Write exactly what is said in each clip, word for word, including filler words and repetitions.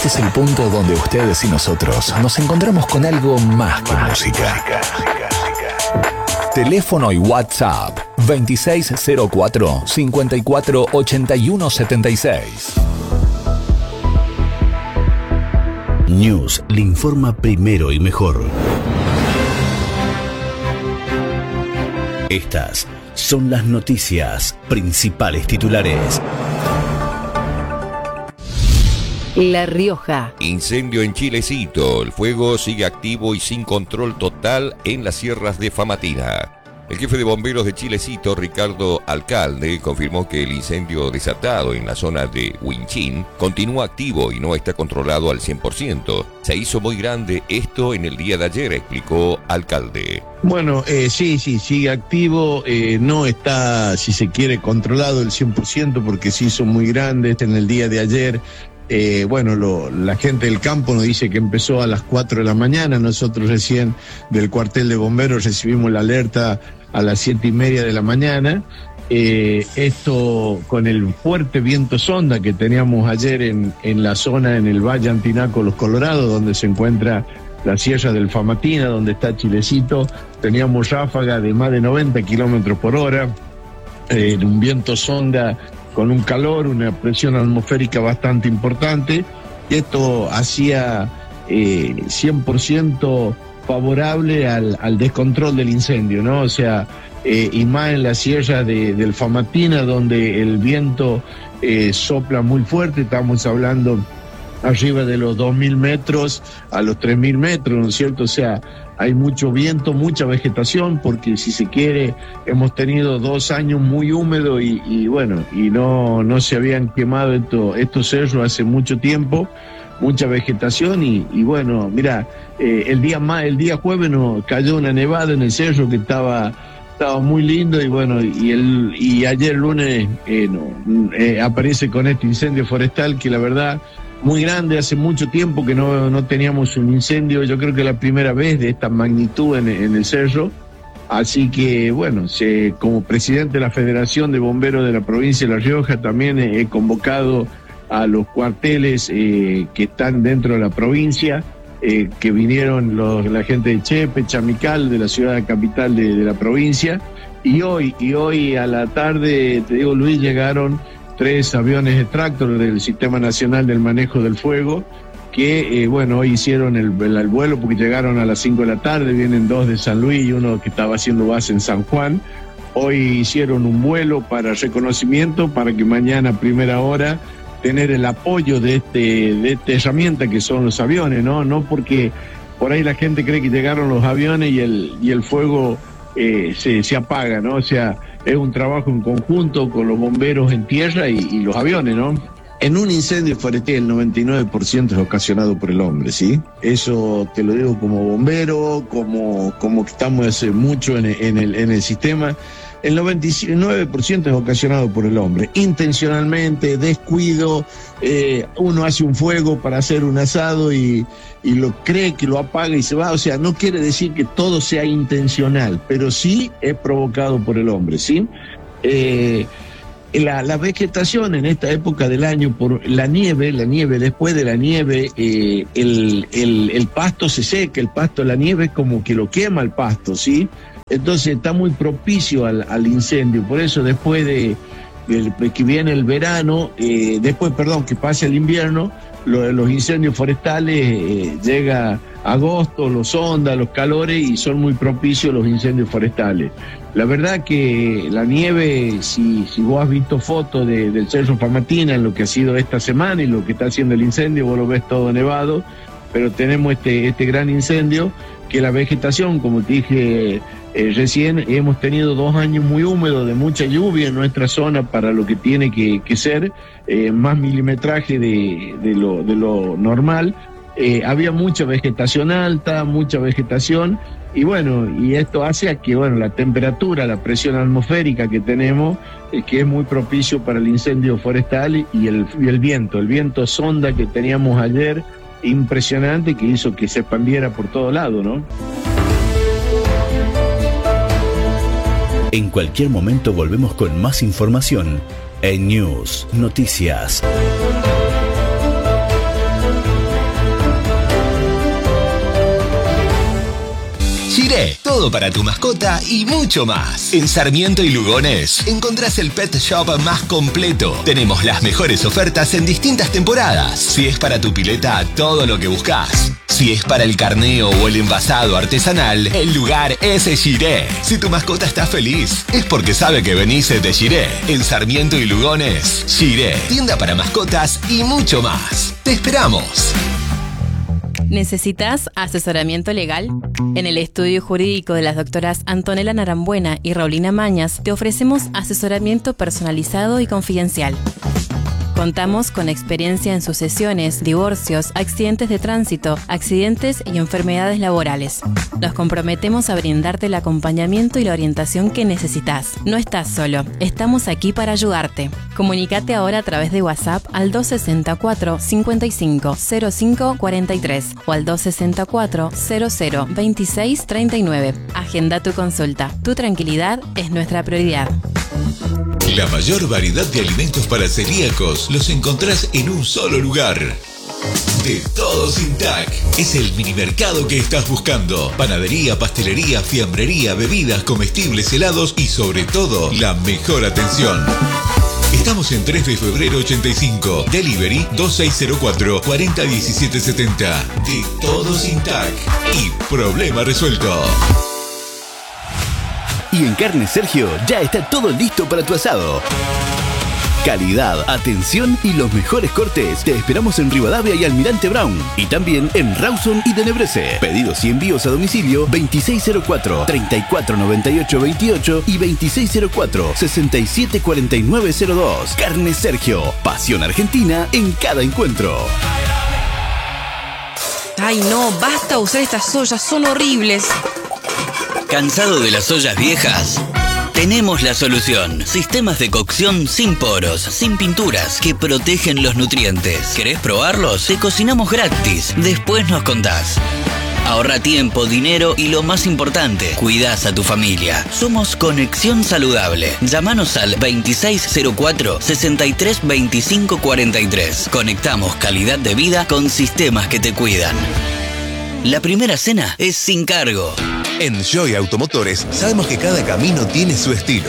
Este es el punto donde ustedes y nosotros nos encontramos con algo más que música. Teléfono y WhatsApp veintiséis cero cuatro, cincuenta y cuatro, ochenta y uno setenta y seis. News le informa primero y mejor. Estas son las noticias principales titulares. La Rioja. Incendio en Chilecito. El fuego sigue activo y sin control total en las sierras de Famatina. El jefe de bomberos de Chilecito, Ricardo Alcalde, confirmó que el incendio desatado en la zona de Huinchín continúa activo y no está controlado al cien por ciento. Se hizo muy grande esto en el día de ayer, explicó Alcalde. Bueno, eh, sí, sí, sigue activo, eh, no está, si se quiere, controlado el cien por ciento porque se hizo muy grande este en el día de ayer. Eh, bueno, lo, la gente del campo nos dice que empezó a las cuatro de la mañana. Nosotros recién del cuartel de bomberos recibimos la alerta a las siete y media de la mañana. Eh, esto con el fuerte viento sonda que teníamos ayer en, en la zona, en el Valle Antinaco, Los Colorados, donde se encuentra la Sierra del Famatina, donde está Chilecito. Teníamos ráfaga de más de noventa kilómetros por hora, eh, un viento sonda con un calor, una presión atmosférica bastante importante, y esto hacía eh, cien por ciento favorable al, al descontrol del incendio, ¿no? O sea, eh, y más en la sierra de, del Famatina, donde el viento eh, sopla muy fuerte, estamos hablando arriba de los dos mil metros a los tres mil metros, ¿no es cierto? O sea, hay mucho viento, mucha vegetación, porque si se quiere, hemos tenido dos años muy húmedos y, y bueno, y no, no se habían quemado esto, estos cerros hace mucho tiempo, mucha vegetación y, y bueno, mira, eh, el día más, el día jueves nos cayó una nevada en el cerro que estaba, estaba muy lindo y bueno, y el y ayer lunes eh, no, eh, aparece con este incendio forestal que la verdad muy grande, hace mucho tiempo que no, no teníamos un incendio, yo creo que la primera vez de esta magnitud en, en el cerro, así que bueno, se, como presidente de la Federación de Bomberos de la provincia de La Rioja también he, he convocado a los cuarteles eh, que están dentro de la provincia, eh, que vinieron los, la gente de Chepe, Chamical, de la ciudad capital de, de la provincia, y hoy, y hoy a la tarde, te digo Luis, llegaron tres aviones de Tractor del Sistema Nacional del Manejo del Fuego, que, eh, bueno, hoy hicieron el, el, el vuelo porque llegaron a las cinco de la tarde, vienen dos de San Luis y uno que estaba haciendo base en San Juan. Hoy hicieron un vuelo para reconocimiento, para que mañana a primera hora tener el apoyo de este de esta herramienta que son los aviones, ¿no? No porque por ahí la gente cree que llegaron los aviones y el, y el fuego eh, se, se apaga, ¿no? O sea, es un trabajo en conjunto con los bomberos en tierra y, y los aviones, ¿no? En un incendio forestal el noventa y nueve por ciento es ocasionado por el hombre, ¿sí? Eso te lo digo como bombero, como, como que estamos hace mucho en, en, el, en el sistema. El noventa y nueve por ciento es ocasionado por el hombre, intencionalmente, descuido, eh, uno hace un fuego para hacer un asado y, y lo cree que lo apaga y se va, o sea, no quiere decir que todo sea intencional, pero sí es provocado por el hombre, ¿sí? Eh, la, la vegetación en esta época del año, por la nieve, la nieve, después de la nieve, eh, el, el, el pasto se seca, el pasto, la nieve es como que lo quema el pasto, ¿sí? Entonces está muy propicio al, al incendio, por eso después de, de, de que viene el verano, eh, después, perdón, que pase el invierno, lo, los incendios forestales, eh, llega agosto, los ondas, los calores y son muy propicios los incendios forestales. La verdad que la nieve, si, si vos has visto fotos de, del Cerro Famatina, en lo que ha sido esta semana y lo que está haciendo el incendio, vos lo ves todo nevado, pero tenemos este, este gran incendio que la vegetación, como te dije eh, recién, hemos tenido dos años muy húmedos de mucha lluvia en nuestra zona para lo que tiene que, que ser, eh, más milimetraje de, de, lo, de lo normal. Eh, había mucha vegetación alta, mucha vegetación, y bueno, y esto hace a que, bueno, la temperatura, la presión atmosférica que tenemos, eh, que es muy propicio para el incendio forestal, y el, y el viento, el viento sonda que teníamos ayer, impresionante, que hizo que se expandiera por todo lado, ¿no? En cualquier momento volvemos con más información en News Noticias. Shiré. Todo para tu mascota y mucho más. En Sarmiento y Lugones encontrás el pet shop más completo. Tenemos las mejores ofertas en distintas temporadas. Si es para tu pileta, todo lo que buscas. Si es para el carneo o el envasado artesanal, el lugar es Shiré. Si tu mascota está feliz, es porque sabe que venís de Shiré. En Sarmiento y Lugones, Shiré, tienda para mascotas y mucho más. ¡Te esperamos! ¿Necesitas asesoramiento legal? En el estudio jurídico de las doctoras Antonella Narambuena y Raulina Mañas te ofrecemos asesoramiento personalizado y confidencial. Contamos con experiencia en sucesiones, divorcios, accidentes de tránsito, accidentes y enfermedades laborales. Nos comprometemos a brindarte el acompañamiento y la orientación que necesitas. No estás solo, estamos aquí para ayudarte. Comunícate ahora a través de WhatsApp al dos seis cuatro, cinco cinco, cero cinco cuatro tres o al dos seis cuatro, cero cero veintiséis treinta y nueve. Agenda tu consulta. Tu tranquilidad es nuestra prioridad. La mayor variedad de alimentos para celíacos los encontrás en un solo lugar. De Todos Intac. Es el mini mercado que estás buscando. Panadería, pastelería, fiambrería, bebidas, comestibles, helados y sobre todo, la mejor atención. Estamos en tres de febrero ochenta y cinco. Delivery dos seis cero cuatro, cuatro cero uno siete siete cero. De Todos Intac. Y problema resuelto. Y en Carne Sergio ya está todo listo para tu asado. Calidad, atención y los mejores cortes. Te esperamos en Rivadavia y Almirante Brown. Y también en Rawson y Tenebrese. Pedidos y envíos a domicilio veintiséis cero cuatro, treinta y cuatro noventa y ocho veintiocho y veintiséis cero cuatro, sesenta y siete cuarenta y nueve cero dos. Carne Sergio. Pasión argentina en cada encuentro. Ay no, basta usar estas ollas, son horribles. ¿Cansado de las ollas viejas? Tenemos la solución. Sistemas de cocción sin poros, sin pinturas, que protegen los nutrientes. ¿Querés probarlos? Te cocinamos gratis. Después nos contás. Ahorra tiempo, dinero y lo más importante, cuidás a tu familia. Somos Conexión Saludable. Llámanos al veintiséis cero cuatro, sesenta y tres veinticinco cuarenta y tres. Conectamos calidad de vida con sistemas que te cuidan. La primera cena es sin cargo. En Joy Automotores sabemos que cada camino tiene su estilo.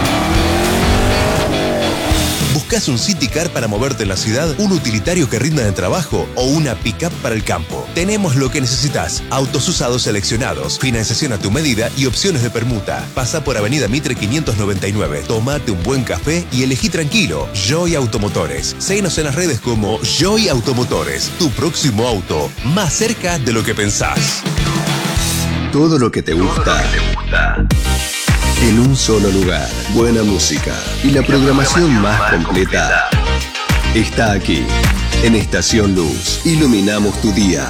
¿Buscas un City Car para moverte en la ciudad, un utilitario que rinda de trabajo o una pick-up para el campo? Tenemos lo que necesitas. Autos usados seleccionados, financiación a tu medida y opciones de permuta. Pasa por Avenida Mitre quinientos noventa y nueve. Tómate un buen café y elegí tranquilo. Joy Automotores. Síguenos en las redes como Joy Automotores. Tu próximo auto, más cerca de lo que pensás. Todo lo que te gusta, te gusta en un solo lugar. Buena música y la programación más completa está aquí. En Estación Luz, iluminamos tu día.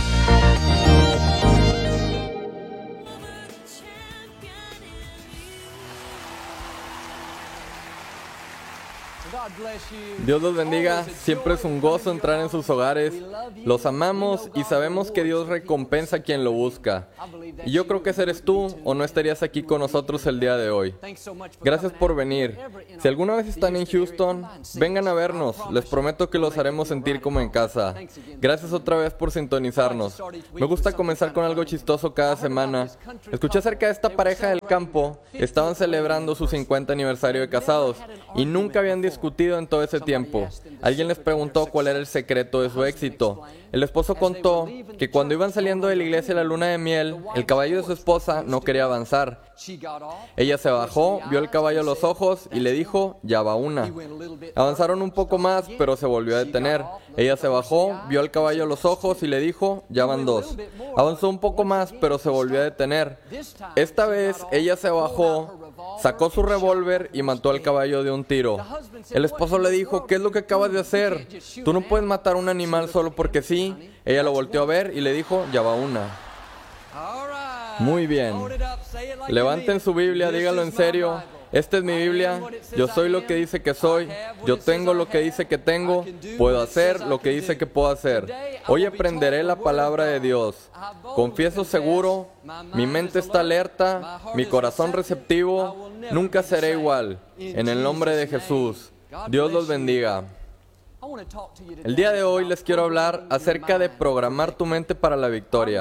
Dios los bendiga, siempre es un gozo entrar en sus hogares, los amamos y sabemos que Dios recompensa a quien lo busca. Y yo creo que ese eres tú o no estarías aquí con nosotros el día de hoy. Gracias por venir. Si alguna vez están en Houston, vengan a vernos, les prometo que los haremos sentir como en casa. Gracias otra vez por sintonizarnos. Me gusta comenzar con algo chistoso cada semana. Escuché acerca de esta pareja del campo, estaban celebrando su cincuenta aniversario de casados y nunca habían discutido en todo ese tiempo. Alguien les preguntó cuál era el secreto de su éxito. El esposo contó que cuando iban saliendo de la iglesia a la luna de miel, el caballo de su esposa no quería avanzar. Ella se bajó, vio el caballo a los ojos y le dijo, ya va una. Avanzaron un poco más, pero se volvió a detener. Ella se bajó, vio al caballo a los ojos y le dijo, ya van dos. Avanzó un poco más, pero se volvió a detener. Esta vez ella se bajó, sacó su revólver y mató al caballo de un tiro. El esposo le dijo, ¿qué es lo que acabas de hacer? Tú no puedes matar a un animal solo porque sí. Ella lo volteó a ver y le dijo, ya va una. Muy bien. Levanten su Biblia, díganlo en serio. Esta es mi Biblia, yo soy lo que dice que soy, yo tengo lo que dice que tengo, puedo hacer lo que dice que puedo hacer. Hoy aprenderé la palabra de Dios. Confieso seguro, mi mente está alerta, mi corazón receptivo, nunca seré igual. En el nombre de Jesús, Dios los bendiga. El día de hoy les quiero hablar acerca de programar tu mente para la victoria.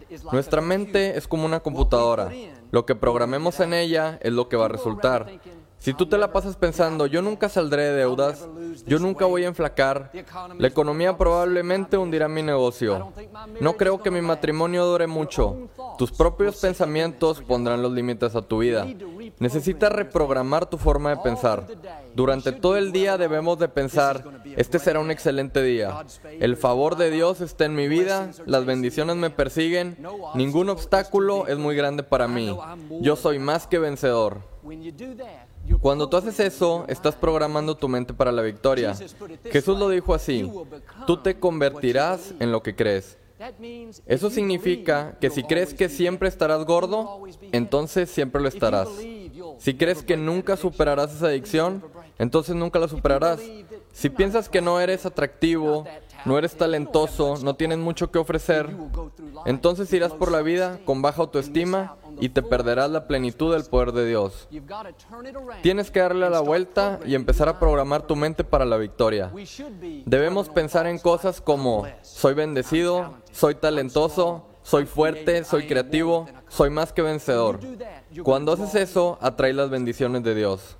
Nuestra mente es como una computadora. Lo que programemos en ella es lo que va a resultar. Si tú te la pasas pensando, yo nunca saldré de deudas, yo nunca voy a enflacar, la economía probablemente hundirá mi negocio, no creo que mi matrimonio dure mucho, tus propios pensamientos pondrán los límites a tu vida. Necesitas reprogramar tu forma de pensar. Durante todo el día debemos de pensar, este será un excelente día, el favor de Dios está en mi vida, las bendiciones me persiguen, ningún obstáculo es muy grande para mí, yo soy más que vencedor. Cuando tú haces eso, estás programando tu mente para la victoria. Jesús lo dijo así, tú te convertirás en lo que crees. Eso significa que si crees que siempre estarás gordo, entonces siempre lo estarás. Si crees que nunca superarás esa adicción, entonces nunca la superarás. Si piensas que no eres atractivo, no eres talentoso, no tienes mucho que ofrecer, entonces irás por la vida con baja autoestima y te perderás la plenitud del poder de Dios. Tienes que darle la vuelta y empezar a programar tu mente para la victoria. Debemos pensar en cosas como, soy bendecido, soy talentoso, soy fuerte, soy creativo, soy más que vencedor. Cuando haces eso, atraes las bendiciones de Dios.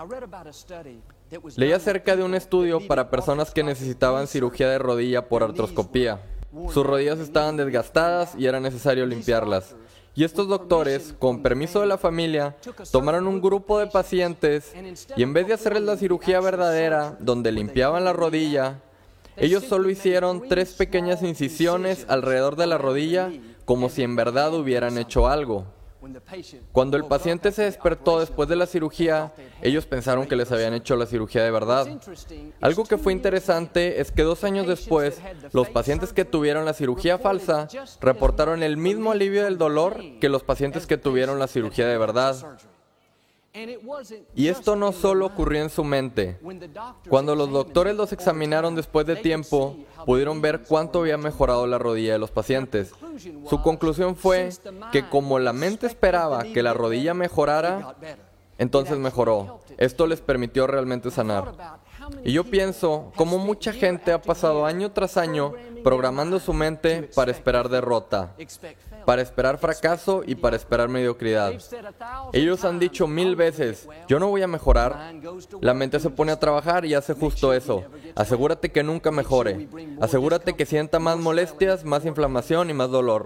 Leí acerca de un estudio para personas que necesitaban cirugía de rodilla por artroscopía. Sus rodillas estaban desgastadas y era necesario limpiarlas. Y estos doctores, con permiso de la familia, tomaron un grupo de pacientes y en vez de hacerles la cirugía verdadera, donde limpiaban la rodilla, ellos solo hicieron tres pequeñas incisiones alrededor de la rodilla, como si en verdad hubieran hecho algo. Cuando el paciente se despertó después de la cirugía, ellos pensaron que les habían hecho la cirugía de verdad. Algo que fue interesante es que dos años después, los pacientes que tuvieron la cirugía falsa reportaron el mismo alivio del dolor que los pacientes que tuvieron la cirugía de verdad. Y esto no solo ocurrió en su mente. Cuando los doctores los examinaron después de tiempo, pudieron ver cuánto había mejorado la rodilla de los pacientes. Su conclusión fue que como la mente esperaba que la rodilla mejorara, entonces mejoró. Esto les permitió realmente sanar. Y yo pienso cómo mucha gente ha pasado año tras año programando su mente para esperar derrota, para esperar fracaso y para esperar mediocridad. Ellos han dicho mil veces, yo no voy a mejorar. La mente se pone a trabajar y hace justo eso. Asegúrate que nunca mejore. Asegúrate que sienta más molestias, más inflamación y más dolor.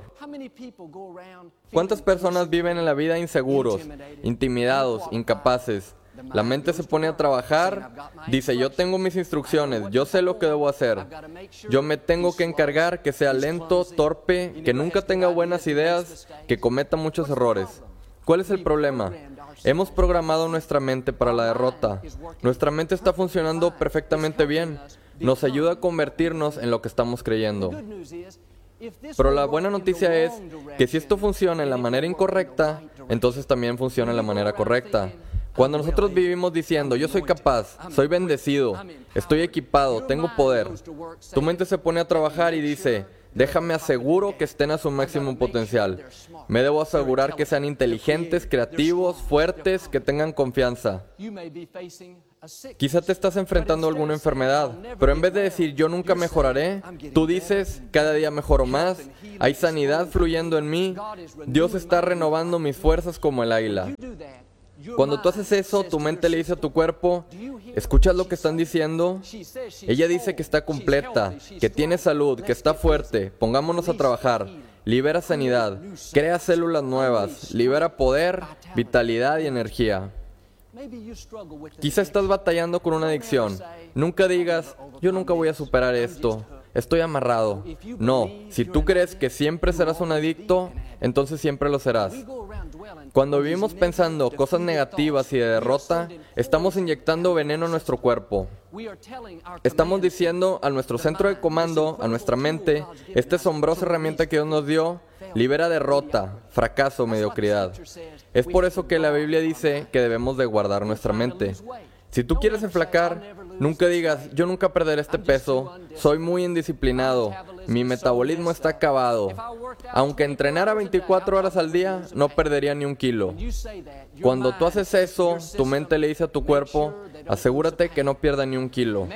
¿Cuántas personas viven en la vida inseguros, intimidados, incapaces? La mente se pone a trabajar, dice, yo tengo mis instrucciones, yo sé lo que debo hacer. Yo me tengo que encargar que sea lento, torpe, que nunca tenga buenas ideas, que cometa muchos errores. ¿Cuál es el problema? Hemos programado nuestra mente para la derrota. Nuestra mente está funcionando perfectamente bien. Nos ayuda a convertirnos en lo que estamos creyendo. Pero la buena noticia es que si esto funciona en la manera incorrecta, entonces también funciona en la manera correcta. Cuando nosotros vivimos diciendo, yo soy capaz, soy bendecido, estoy equipado, tengo poder, tu mente se pone a trabajar y dice, déjame aseguro que estén a su máximo potencial. Me debo asegurar que sean inteligentes, creativos, fuertes, que tengan confianza. Quizá te estás enfrentando a alguna enfermedad, pero en vez de decir, yo nunca mejoraré, tú dices, cada día mejoro más, hay sanidad fluyendo en mí, Dios está renovando mis fuerzas como el águila. Cuando tú haces eso, tu mente le dice a tu cuerpo, ¿escuchas lo que están diciendo? Ella dice que está completa, que tiene salud, que está fuerte, pongámonos a trabajar. Libera sanidad, crea células nuevas, libera poder, vitalidad y energía. Quizá estás batallando con una adicción. Nunca digas, yo nunca voy a superar esto, estoy amarrado. No, si tú crees que siempre serás un adicto, entonces siempre lo serás. Cuando vivimos pensando cosas negativas y de derrota, estamos inyectando veneno a nuestro cuerpo. Estamos diciendo a nuestro centro de comando, a nuestra mente, esta asombrosa herramienta que Dios nos dio, libera derrota, fracaso, mediocridad. Es por eso que la Biblia dice que debemos de guardar nuestra mente. Si tú quieres enflacar, nunca digas, yo nunca perderé este peso, soy muy indisciplinado, mi metabolismo está acabado. Aunque entrenara veinticuatro horas al día, no perdería ni un kilo. Cuando tú haces eso, tu mente le dice a tu cuerpo, asegúrate que no pierda ni un kilo.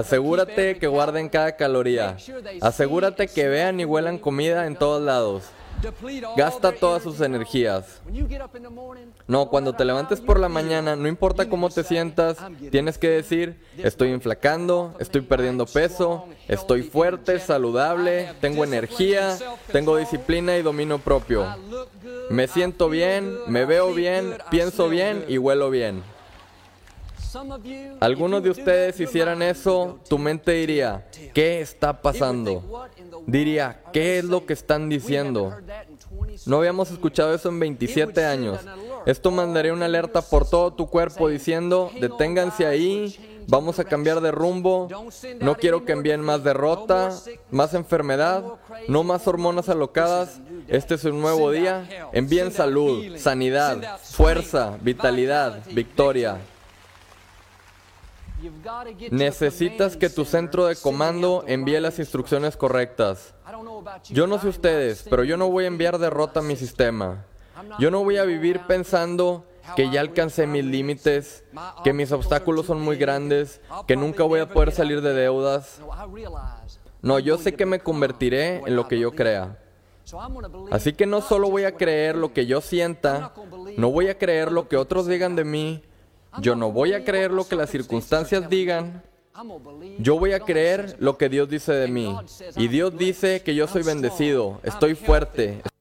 Asegúrate que guarden cada caloría. Asegúrate que vean y huelan comida en todos lados. Gasta todas sus energías. No, cuando te levantes por la mañana, no importa cómo te sientas, tienes que decir, estoy inflacando, estoy perdiendo peso, estoy fuerte, saludable, tengo energía, tengo disciplina y dominio propio. Me siento bien, me veo bien, pienso bien y huelo bien. Algunos de ustedes si hicieran eso, tu mente diría, ¿qué está pasando? Diría, ¿qué es lo que están diciendo? No habíamos escuchado eso en veintisiete años. Esto mandaría una alerta por todo tu cuerpo diciendo, deténganse ahí, vamos a cambiar de rumbo, no quiero que envíen más derrota, más enfermedad, no más hormonas alocadas, este es un nuevo día, envíen salud, sanidad, fuerza, vitalidad, victoria. Necesitas que tu centro de comando envíe las instrucciones correctas. Yo no sé ustedes, pero yo no voy a enviar derrota a mi sistema. Yo no voy a vivir pensando que ya alcancé mis límites, que mis obstáculos son muy grandes, que nunca voy a poder salir de deudas. No, yo sé que me convertiré en lo que yo crea. Así que no solo voy a creer lo que yo sienta, no voy a creer lo que otros digan de mí, yo no voy a creer lo que las circunstancias digan, yo voy a creer lo que Dios dice de mí. Y Dios dice que yo soy bendecido, estoy fuerte.